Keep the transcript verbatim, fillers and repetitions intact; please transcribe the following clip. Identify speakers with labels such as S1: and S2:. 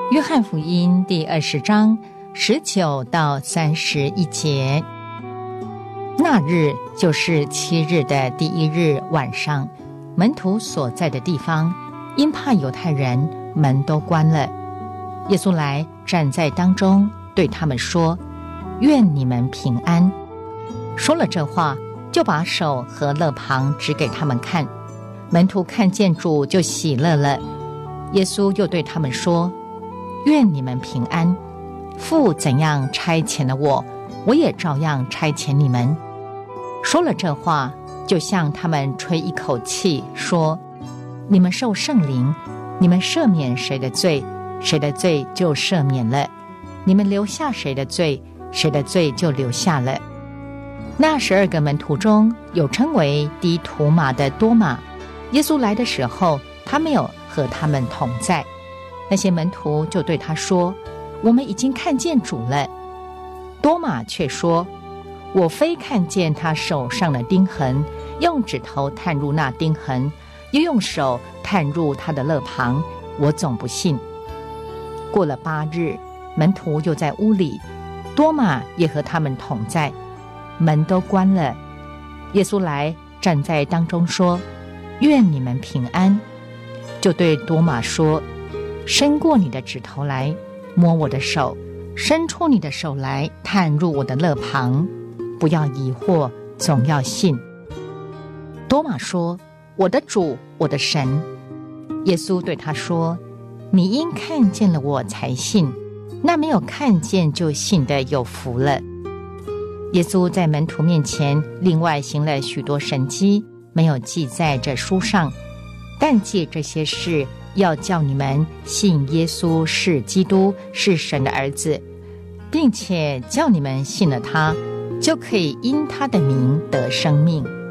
S1: 约翰福音第二十章十九到三十一节。那日就是七日的第一日晚上，门徒所在的地方，因怕犹太人，门都关了。耶稣来站在当中，对他们说：愿你们平安。说了这话，就把手和肋旁指给他们看。门徒看见主，就喜乐了。耶稣又对他们说：愿你们平安。父怎样差遣了我，我也照样差遣你们。说了这话，就向他们吹一口气，说：你们受圣灵，你们赦免谁的罪，谁的罪就赦免了；你们留下谁的罪，谁的罪就留下了。那十二个门徒中，有称为低土马的多马。耶稣来的时候，他没有和他们同在。那些门徒就对他说：我们已经看见主了。多马却说：我非看见他手上的钉痕，用指头探入那钉痕，又用手探入他的肋旁，我总不信。过了八日，门徒又在屋里，多马也和他们同在，门都关了。耶稣来站在当中说：愿你们平安。就对多马说：伸过你的指头来，摸我的手，伸出你的手来，探入我的肋旁，不要疑惑，总要信。多马说：我的主，我的神。耶稣对他说：你因看见了我才信，那没有看见就信的有福了。耶稣在门徒面前另外行了许多神迹，没有记在这书上，但借这些事，要叫你们信耶稣是基督，是神的儿子，并且叫你们信了他，就可以因他的名得生命。